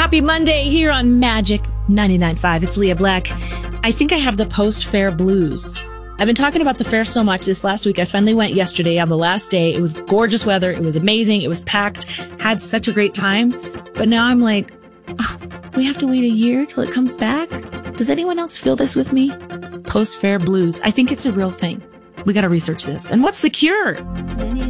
Happy Monday here on Magic 99.5. It's Leah Black. I think I have the post-fair blues. I've been talking about the fair so much this last week. I finally went yesterday on the last day. It was gorgeous weather. It was amazing. It was packed. Had such a great time. But now I'm like, oh, we have to wait a year till it comes back? Does anyone else feel this with me? Post-fair blues. I think it's a real thing. We got to research this. And what's the cure?